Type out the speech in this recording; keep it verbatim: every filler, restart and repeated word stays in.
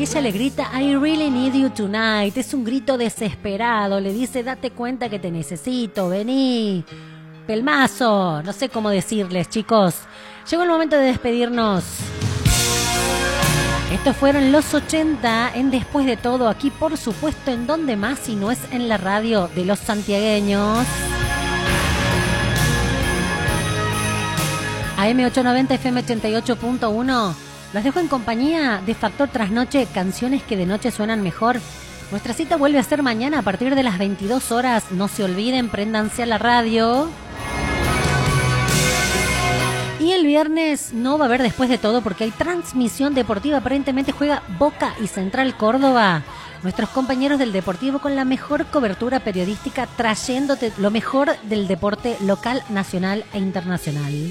ella le grita I really need you tonight. Es un grito desesperado. Le dice, date cuenta que te necesito, vení. Pelmazo. No sé cómo decirles, chicos. Llegó el momento de despedirnos. Estos fueron los ochenta en Después de Todo. Aquí, por supuesto, ¿en dónde más si no es en la radio de los santiagueños? A M ochocientos noventa, F M ochenta y ocho punto uno. Los dejo en compañía de Factor Trasnoche, canciones que de noche suenan mejor. Nuestra cita vuelve a ser mañana a partir de las veintidós horas. No se olviden, préndanse a la radio. Y el viernes no va a haber Después de Todo porque hay transmisión deportiva. Aparentemente juega Boca y Central Córdoba. Nuestros compañeros del Deportivo con la mejor cobertura periodística, trayéndote lo mejor del deporte local, nacional e internacional.